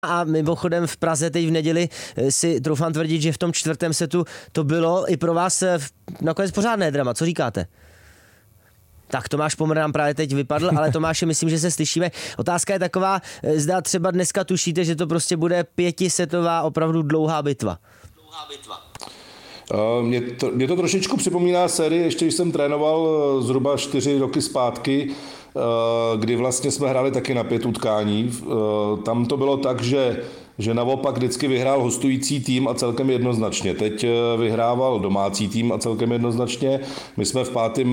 A mimochodem v Praze teď v neděli si troufám tvrdit, že v tom čtvrtém setu to bylo i pro vás nakonec pořádné drama. Co říkáte? Tak Tomáš Pomr nám právě teď vypadl, ale Tomáše, myslím, že se slyšíme. Otázka je taková, zda třeba dneska tušíte, že to prostě bude 5setová opravdu dlouhá bitva. Mě to trošičku připomíná sérii, ještě když jsem trénoval zhruba 4 roky zpátky, kdy vlastně jsme hráli taky na 5 utkání. Tam to bylo tak, že naopak vždycky vyhrál hostující tým a celkem jednoznačně. Teď vyhrával domácí tým a celkem jednoznačně. My jsme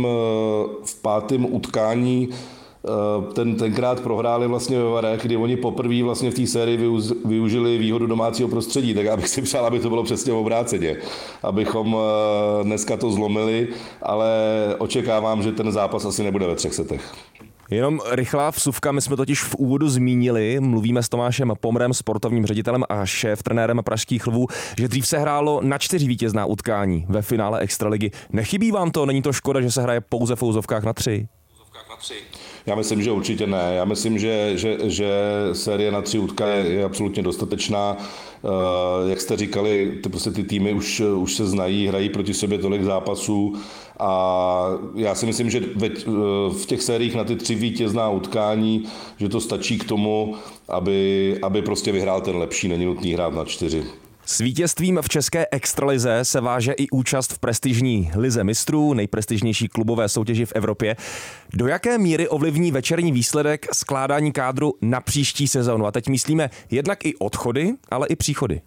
v pátém utkání tenkrát prohráli vlastně ve varech, kdy oni poprvé vlastně v té sérii využili výhodu domácího prostředí, tak já bych si přál, aby to bylo přesně obráceně, abychom dneska to zlomili, ale očekávám, že ten zápas asi nebude ve 3 setech. Jenom rychlá vsuvka, my jsme totiž v úvodu zmínili, mluvíme s Tomášem Pomrem, sportovním ředitelem a šéf-trenérem Pražských lvů, že dřív se hrálo na 4 vítězná utkání ve finále extraligy. Nechybí vám to? Není to škoda, že se hraje pouze v úzovkách na 3? Já myslím, že určitě ne. Já myslím, že série na 3 utkání je absolutně dostatečná. Jak jste říkali, ty týmy už se znají, hrají proti sobě tolik zápasů a já si myslím, že v těch sériích na ty 3 vítězná utkání, že to stačí k tomu, aby prostě vyhrál ten lepší, není nutný hrát na 4. S vítězstvím v české extralize se váže i účast v prestižní lize mistrů, nejprestižnější klubové soutěži v Evropě. Do jaké míry ovlivní večerní výsledek skládání kádru na příští sezónu? A teď myslíme jednak i odchody, ale i příchody.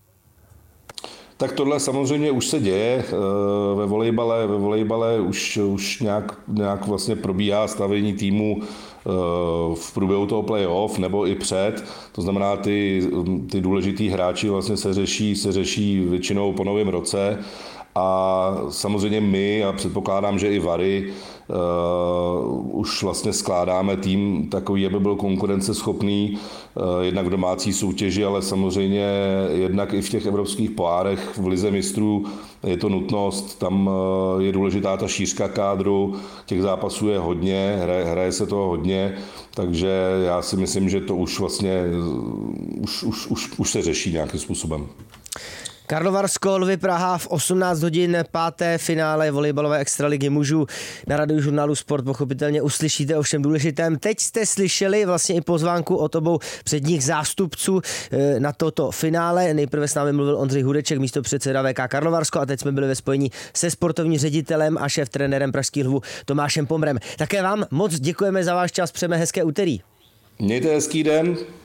Tak tohle samozřejmě už se děje. Ve volejbale už nějak vlastně probíhá stavění týmu v průběhu toho playoff nebo i před. To znamená, ty důležitý hráči vlastně se řeší většinou po novém roce. A samozřejmě my, a předpokládám, že i Vary, už vlastně skládáme tým takový, aby byl konkurenceschopný, jednak v domácí soutěži, ale samozřejmě jednak i v těch evropských pohárech v lize mistrů je to nutnost, tam je důležitá ta šířka kádru, těch zápasů je hodně, hraje se toho hodně, takže já si myslím, že to už vlastně už se řeší nějakým způsobem. Karlovarsko, Lvy Praha v 18 hodin 5. finále volejbalové extraligy mužů. Na Radiožurnálu Sport pochopitelně uslyšíte o všem důležitém. Teď jste slyšeli vlastně i pozvánku od obou předních zástupců na toto finále. Nejprve s námi mluvil Ondřej Hudeček, místopředseda VK Karlovarsko, a teď jsme byli ve spojení se sportovním ředitelem a šéf-trenérem Pražských lvů Tomášem Pomrem. Také vám moc děkujeme za váš čas, přejeme hezké úterý. Mějte hezký den.